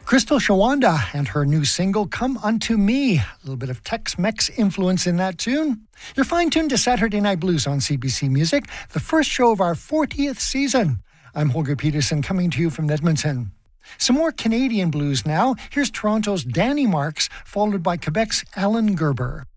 Crystal Shawanda and her new single, Come Unto Me. A little bit of Tex-Mex influence in that tune. You're fine-tuned to Saturday Night Blues on CBC Music, the first show of our 40th season. I'm Holger Peterson, coming to you from Edmonton. Some more Canadian blues now. Here's Toronto's Danny Marks, followed by Quebec's Alan Gerber.